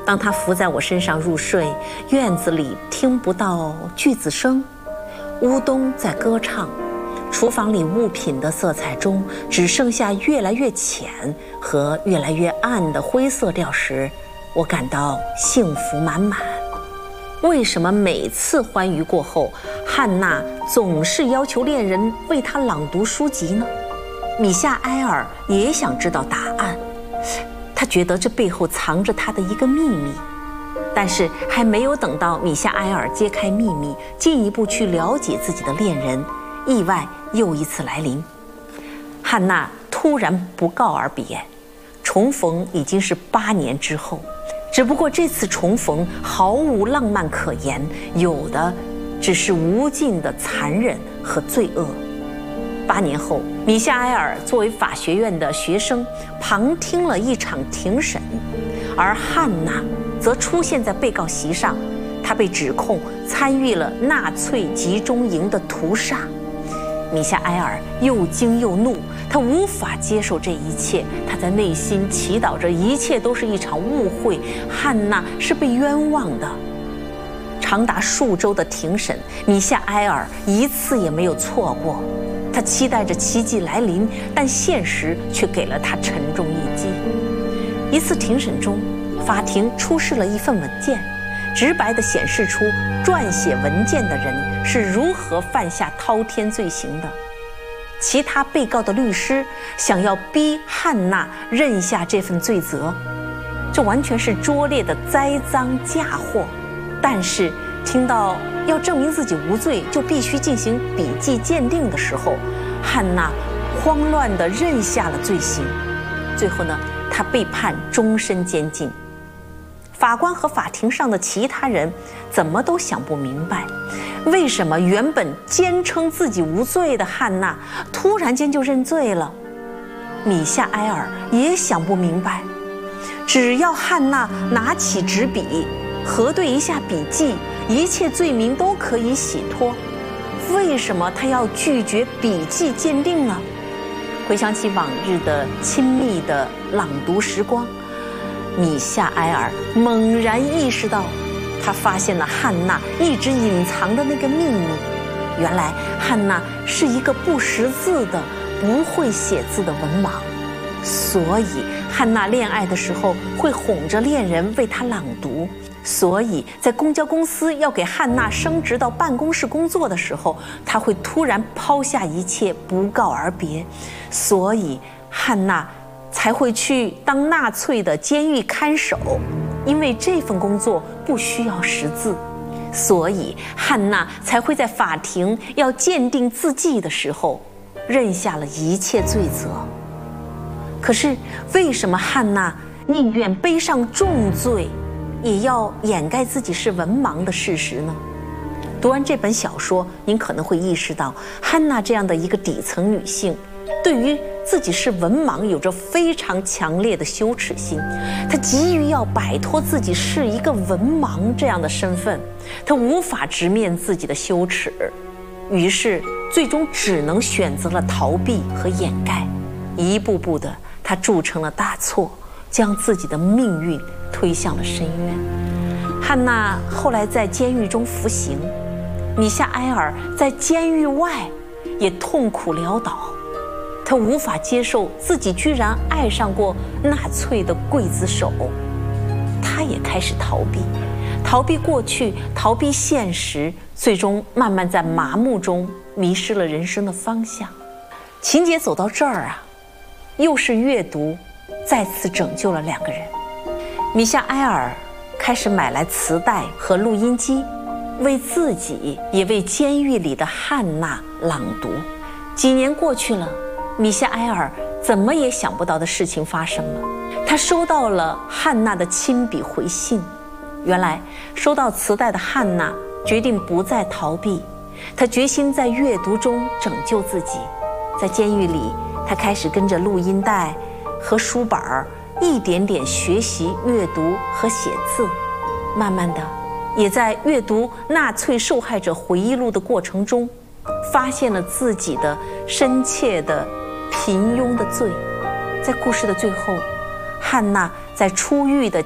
当他伏在我身上入睡，院子里听不到锯子声，乌冬在歌唱，厨房里物品的色彩中只剩下越来越浅和越来越暗的灰色调时，我感到幸福满满。为什么每次欢愉过后，汉娜总是要求恋人为她朗读书籍呢？米夏埃尔也想知道答案，他觉得这背后藏着他的一个秘密。但是还没有等到米夏埃尔揭开秘密，进一步去了解自己的恋人，意外又一次来临。汉娜突然不告而别，重逢已经是8年之后，只不过这次重逢毫无浪漫可言，有的只是无尽的残忍和罪恶。8年后，米夏埃尔作为法学院的学生，旁听了一场庭审，而汉娜则出现在被告席上。她被指控参与了纳粹集中营的屠杀。米夏埃尔又惊又怒，他无法接受这一切，他在内心祈祷着一切都是一场误会，汉娜是被冤枉的。长达数周的庭审，米夏埃尔一次也没有错过。他期待着奇迹来临，但现实却给了他沉重一击。一次庭审中，法庭出示了一份文件，直白地显示出撰写文件的人是如何犯下滔天罪行的。其他被告的律师想要逼汉娜认下这份罪责，这完全是拙劣的栽赃嫁祸。但是听到要证明自己无罪就必须进行笔迹鉴定的时候，汉娜慌乱地认下了罪行。最后呢，她被判终身监禁。法官和法庭上的其他人怎么都想不明白，为什么原本坚称自己无罪的汉娜突然间就认罪了。米夏埃尔也想不明白，只要汉娜拿起纸笔核对一下笔记，一切罪名都可以洗脱。为什么他要拒绝笔迹鉴定呢？回想起往日的亲密的朗读时光，米夏埃尔猛然意识到，他发现了汉娜一直隐藏的那个秘密。原来汉娜是一个不识字的、不会写字的文盲，所以汉娜恋爱的时候会哄着恋人为她朗读。所以在公交公司要给汉娜升职到办公室工作的时候，他会突然抛下一切不告而别。所以汉娜才会去当纳粹的监狱看守，因为这份工作不需要识字。所以汉娜才会在法庭要鉴定字迹的时候认下了一切罪责。可是为什么汉娜宁愿背上重罪也要掩盖自己是文盲的事实呢？读完这本小说，您可能会意识到，汉娜这样的一个底层女性，对于自己是文盲有着非常强烈的羞耻心。她急于要摆脱自己是一个文盲这样的身份，她无法直面自己的羞耻，于是最终只能选择了逃避和掩盖。一步步的，她铸成了大错，将自己的命运推向了深渊。汉娜后来在监狱中服刑，米夏埃尔在监狱外也痛苦潦倒。他无法接受自己居然爱上过纳粹的刽子手，他也开始逃避，逃避过去，逃避现实，最终慢慢在麻木中迷失了人生的方向。情节走到这儿啊，又是阅读再次拯救了2个人。米夏埃尔开始买来磁带和录音机，为自己也为监狱里的汉娜朗读。几年过去了，米夏埃尔怎么也想不到的事情发生了，他收到了汉娜的亲笔回信。原来收到磁带的汉娜决定不再逃避，她决心在阅读中拯救自己。在监狱里，她开始跟着录音带和书本一点点学习阅读和写字，慢慢的也在阅读纳粹受害者回忆录的过程中，发现了自己的深切的平庸的罪。在故事的最后，汉娜在出狱的